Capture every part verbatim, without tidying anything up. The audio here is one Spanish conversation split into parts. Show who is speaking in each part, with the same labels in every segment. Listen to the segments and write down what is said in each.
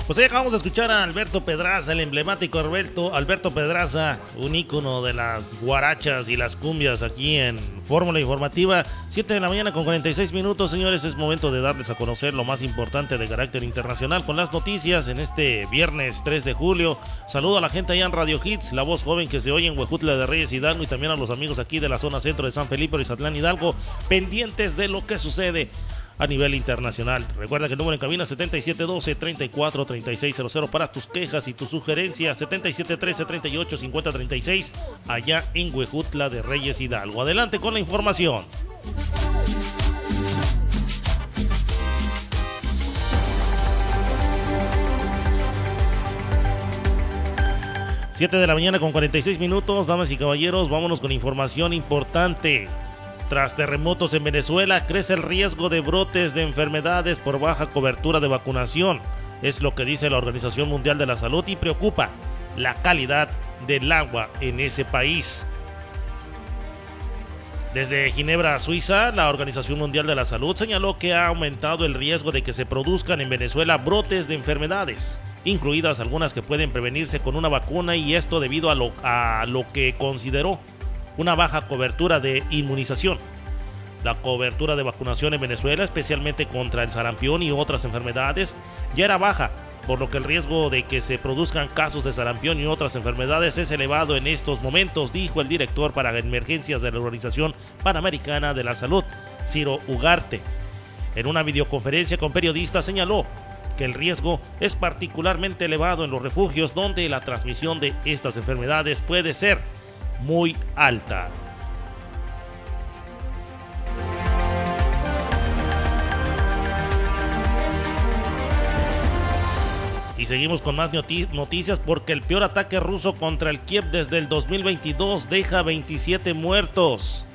Speaker 1: Pues ahí acabamos de escuchar a Alberto Pedraza, el emblemático Alberto, Alberto Pedraza, un ícono de las guarachas y las cumbias aquí en Fórmula Informativa. siete de la mañana con cuarenta y seis minutos, señores. Es momento de darles a conocer lo más importante de carácter internacional con las noticias en este viernes tres de julio. Saludo a la gente allá en Radio Hits, la voz joven que se oye en Huejutla de Reyes Hidalgo, y también a los amigos aquí de la zona centro de San Felipe y Zatlán Hidalgo, pendientes de lo que sucede a nivel internacional. Recuerda que el número en cabina setenta y siete doce, treinta y cuatro, treinta y seis cero cero para tus quejas y tus sugerencias, setenta y siete trece, treinta y ocho, cincuenta, treinta y seis allá en Huejutla de Reyes Hidalgo. Adelante con la información. siete de la mañana con cuarenta y seis minutos, damas y caballeros, vámonos con información importante. Tras terremotos en Venezuela, crece el riesgo de brotes de enfermedades por baja cobertura de vacunación. Es lo que dice la Organización Mundial de la Salud y preocupa la calidad del agua en ese país. Desde Ginebra, Suiza, la Organización Mundial de la Salud señaló que ha aumentado el riesgo de que se produzcan en Venezuela brotes de enfermedades, incluidas algunas que pueden prevenirse con una vacuna, y esto debido a lo, a lo que consideró una baja cobertura de inmunización. La cobertura de vacunación en Venezuela, especialmente contra el sarampión y otras enfermedades, ya era baja, por lo que el riesgo de que se produzcan casos de sarampión y otras enfermedades es elevado en estos momentos, dijo el director para emergencias de la Organización Panamericana de la Salud, Ciro Ugarte. En una videoconferencia con periodistas señaló que el riesgo es particularmente elevado en los refugios, donde la transmisión de estas enfermedades puede ser muy alta. Y seguimos con más noticias, porque el peor ataque ruso contra el Kiev desde el dos mil veintidós deja veintisiete muertos.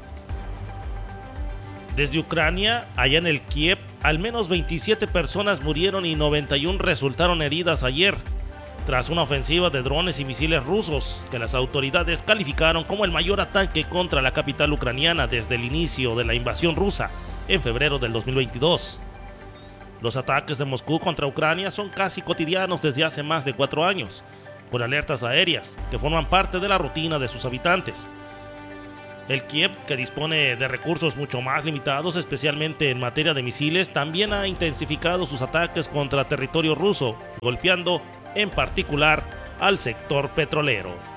Speaker 1: Desde Ucrania, allá en el Kiev, al menos veintisiete personas murieron y noventa y uno resultaron heridas ayer, tras una ofensiva de drones y misiles rusos que las autoridades calificaron como el mayor ataque contra la capital ucraniana desde el inicio de la invasión rusa en febrero del dos mil veintidós. Los ataques de Moscú contra Ucrania son casi cotidianos desde hace más de cuatro años, con alertas aéreas que forman parte de la rutina de sus habitantes. El Kiev, que dispone de recursos mucho más limitados, especialmente en materia de misiles, también ha intensificado sus ataques contra territorio ruso, golpeando en particular al sector petrolero.